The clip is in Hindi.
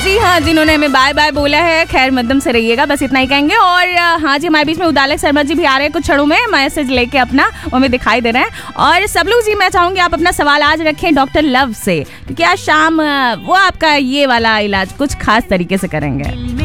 जी हाँ, जिन्होंने हमें बाय बाय बोला है, खैर मध्यम से रहिएगा, बस इतना ही कहेंगे। और हाँ जी, हमारे बीच में उदालक शर्मा जी भी आ रहे हैं कुछ क्षणों में, मैसेज लेके अपना, वो हमें दिखाई दे रहे हैं। और सबलू जी, मैं चाहूंगी आप अपना सवाल आज रखें डॉक्टर लव से, क्योंकि आज शाम वो आपका ये वाला इलाज कुछ खास तरीके से करेंगे।